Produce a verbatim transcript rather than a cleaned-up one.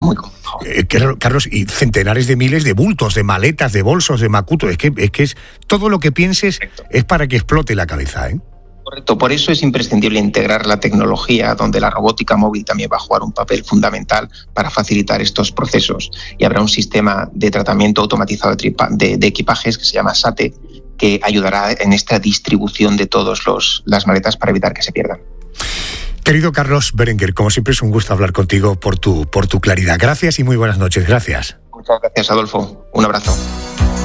muy complejo. Eh, Carlos, y centenares de miles de bultos, de maletas, de bolsos, de macuto. Es que es que es todo lo que pienses. Correcto. Es para que explote la cabeza, ¿eh? Correcto, por eso es imprescindible integrar la tecnología, donde la robótica móvil también va a jugar un papel fundamental para facilitar estos procesos. Y habrá un sistema de tratamiento automatizado de, tripa, de, de equipajes que se llama SATE, que ayudará en esta distribución de todas las maletas para evitar que se pierdan. Querido Carlos Berenguer, como siempre es un gusto hablar contigo por tu, por tu claridad. Gracias y muy buenas noches. Gracias. Muchas gracias, Adolfo. Un abrazo.